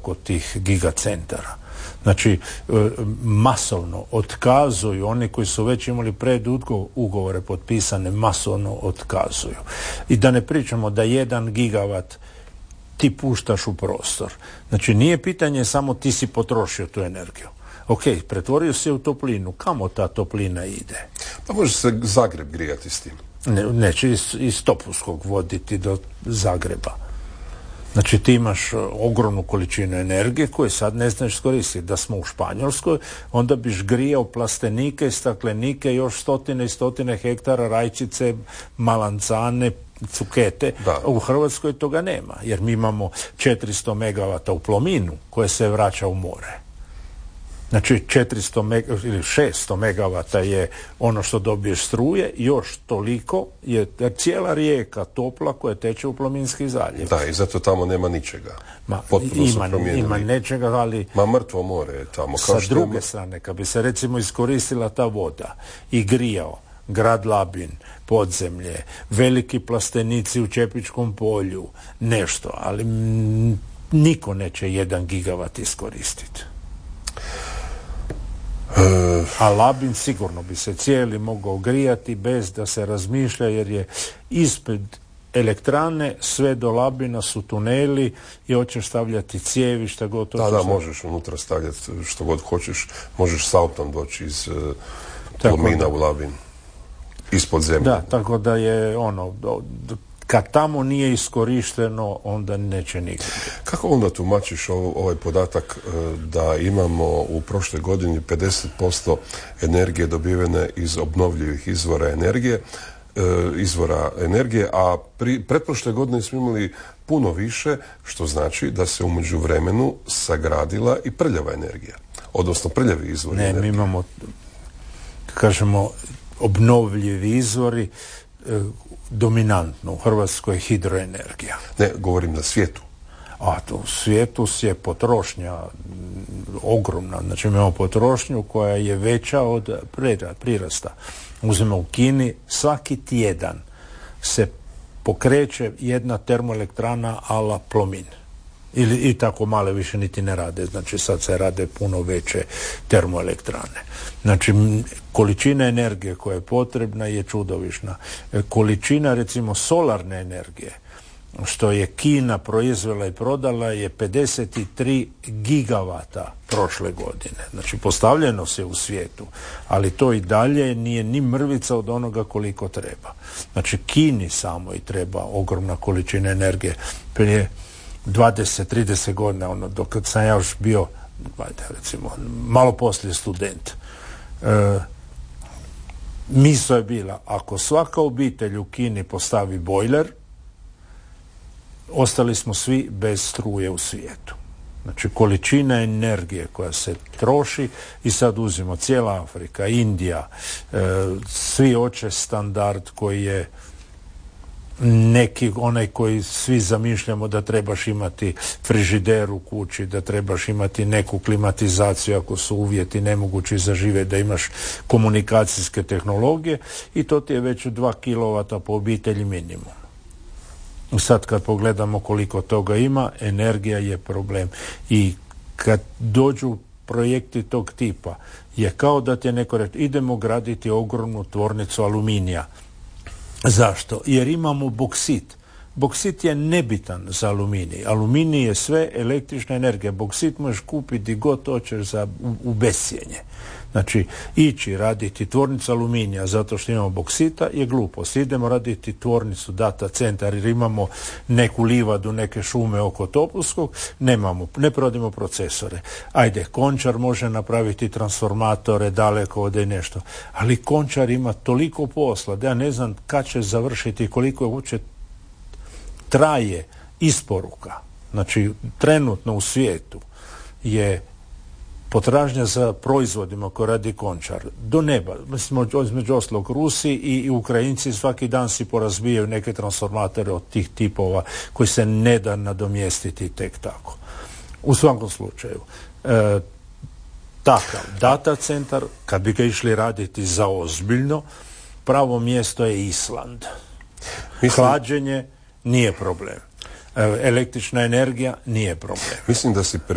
oko tih gigacentara. Znači, masovno otkazuju, oni koji su već imali ugovore potpisane, masovno otkazuju. I da ne pričamo da 1 gigavat ti puštaš u prostor. Znači, nije pitanje samo ti si potrošio tu energiju. Ok, pretvorio se u toplinu. Kamo ta toplina ide? Pa može se Zagreb grijati s tim. Neće iz Topuskog voditi do Zagreba. Znači ti imaš ogromnu količinu energije koju sad ne znaš iskoristiti. Da smo u Španjolskoj, onda biš grijao plastenike, staklenike, još stotine i stotine hektara rajčice, malancane, cukete. Da. U Hrvatskoj toga nema, jer mi imamo 400 megavata u Plominu koje se vraća u more. Znači ili 600 megavata je ono što dobiješ struje, još toliko je cijela rijeka topla koja teče u Plominski zaljev. Da, i zato tamo nema ničega. Ima nečega, ali mrtvo more je tamo. Sa druge strane, kad bi se recimo iskoristila ta voda i grijao grad Labin, podzemlje, veliki plastenici u Čepičkom polju, nešto, ali niko neće 1 gigavat iskoristiti. A Labin sigurno bi se cijeli mogao grijati bez da se razmišlja, jer je ispred elektrane sve do Labina su tuneli i hoćeš stavljati cijevi, šta god to. Da, možeš unutra stavljati što god hoćeš. Možeš s autom doći iz Plomina u Labin. Ispod zemlje. Da, tako da je kad tamo nije iskorišteno, onda neće nigdje. Kako onda tumačiš ovaj podatak da imamo u prošloj godini 50% energije dobivene iz obnovljivih izvora energije, a pretprošle godine smo imali puno više, što znači da se u međuvremenu sagradila i prljava energija, odnosno prljavi izvori energije. Mi imamo, kažemo, obnovljivi izvori, dominantno u Hrvatskoj je hidroenergija. Ne, govorim na svijetu. A to u svijetu je potrošnja ogromna. Znači imamo potrošnju koja je veća od prirasta. Uzmemo u Kini, svaki tjedan se pokreće 1 termoelektrana ala Plomin. I tako male više niti ne rade. Znači sad se rade puno veće termoelektrane. Znači količina energije koja je potrebna je čudovišna. Količina recimo solarne energije što je Kina proizvela i prodala je 53 gigavata prošle godine. Znači postavljeno se u svijetu, ali to i dalje nije ni mrvica od onoga koliko treba. Znači Kini samo i treba ogromna količina energije. Prije 20-30 godina, dok sam ja još bio, recimo, malo poslije student, misao je bila, ako svaka obitelj u Kini postavi bojler, ostali smo svi bez struje u svijetu. Znači, količina energije koja se troši, i sad uzimo cijela Afrika, Indija, svi hoće standard koji je onaj koji svi zamišljamo da trebaš imati frižider u kući, da trebaš imati neku klimatizaciju ako su uvjeti nemogući za živjeti, da imaš komunikacijske tehnologije, i to ti je već 2 kW po obitelji minimum. Sad kad pogledamo koliko toga ima, energija je problem. I kad dođu projekti tog tipa, je kao da ti je neko reći, idemo graditi ogromnu tvornicu aluminija. Zašto? Jer imamo boksit. Boksit je nebitan za aluminij. Aluminij je sve električna energija. Boksit možeš kupiti god hoćeš u bescjenje. Znači, ići raditi tvornicu aluminija zato što imamo boksita je glupost. Idemo raditi tvornicu data centar jer imamo neku livadu, neke šume oko Topuskog, ne provodimo procesore. Ajde, Končar može napraviti transformatore, dalekovode i nešto. Ali Končar ima toliko posla da ja ne znam kad će završiti, koliko je uopće traje isporuka. Znači, trenutno u svijetu je potražnja za proizvodima koje radi Končar do neba. Mislim, između ostalog Rusi i Ukrajinci svaki dan si porazbijaju neke transformatore od tih tipova koji se ne da nadomjestiti tek tako. U svakom slučaju, takav data centar, kad bi ga išli raditi za ozbiljno, pravo mjesto je Island. Hlađenje nije problem. Električna energija nije problem. Mislim da si